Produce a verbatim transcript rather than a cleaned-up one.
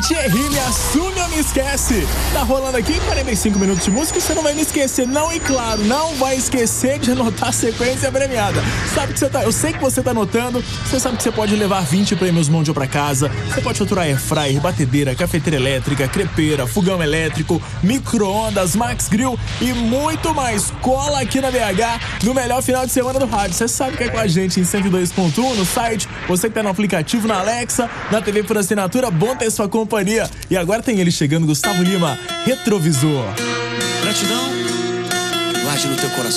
Thierry, me assume ou me esquece. Tá rolando aqui quarenta e cinco minutos de música e você não vai me esquecer, não. E claro, não vai esquecer de anotar a sequência premiada. Sabe que você tá, eu sei que você tá anotando. Você sabe que você pode levar vinte prêmios Mondial pra casa. Você pode faturar air fryer, batedeira, cafeteira elétrica, crepeira, fogão elétrico, micro-ondas, Max Grill e muito mais. Cola aqui na B H no melhor final de semana do rádio. Você sabe que é com a gente em cento e dois ponto um no site. Você que tá no aplicativo, na Alexa, na T V por assinatura, bom ter sua companhia. E agora tem ele chegando, Gustavo Lima, Retrovisor. Gratidão, guarde no teu coração.